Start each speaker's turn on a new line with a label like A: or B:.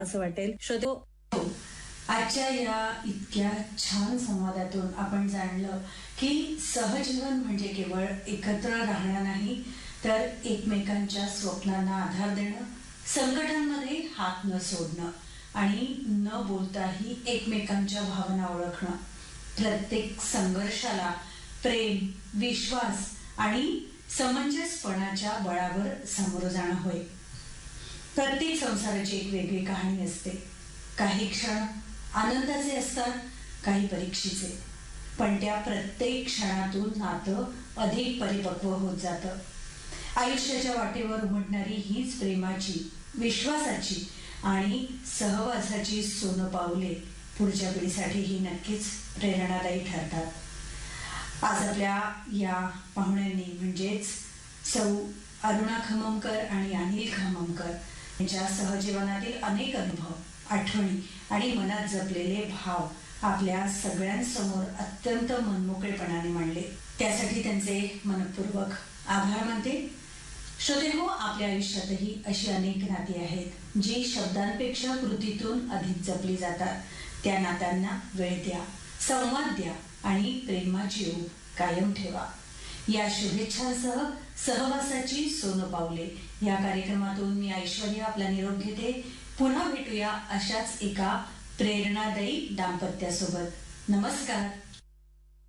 A: असं वाटेल. श्रोतो,
B: आजच्या या इतक्या छान संवादातून आपण जाणलं की सहजीवन म्हणजे केवळ एकत्र राहणं नाही, तर एकमेकांच्या स्वप्नांना आधार देणं, संकटांमध्ये हात न सोडणं आणि न बोलताही एकमेकांच्या भावना ओळखणं. प्रत्येक संघर्षाला प्रेम, विश्वास आणि समंजसपणाच्या बळावर सामोरं जाणं होय. प्रत्येक संसाराची एक वेगळी कहाणी असते. काही क्षण आनंदाचे असतात, काही परीक्षेचे, पण त्या प्रत्येक क्षणातून नातं अधिक परिपक्व होत जातं. आयुष्याच्या वाटेवर उमटणारी हीच प्रेमाची, विश्वासाची आणि सहवासाची सोनपावले पुढच्या पिढीसाठीही नक्कीच प्रेरणादायी ठरतात. आज आपल्या या पाहुण्यांनी म्हणजेच सौ अरुणा खममकर आणि अनिल खममकर यांच्या सहजीवनातील अनेक अनुभव, आठवणी आणि मनात जपलेले भाव आपल्या सगळ्यांसमोर अत्यंत मनमोकळेपणाने मांडले. त्यासाठी त्यांचे मनपूर्वक आभार मानते. श्रोतेहो, आपल्या आयुष्यातही अशी अनेक नाती आहेत जी शब्दांपेक्षा कृतीतून अधिक जपली जातात. त्या नात्यांना वेळ द्या, संवाद द्या आणि प्रेमाची ऊब कायम ठेवा. या शुभेच्छांसह सहवासाची सोनपावले या कार्यक्रमातून मी ऐश्वर्या आपला निरोप घेते. पुन्हा भेटूया अशाच एका प्रेरणादायी दाम्पत्यासोबत. नमस्कार.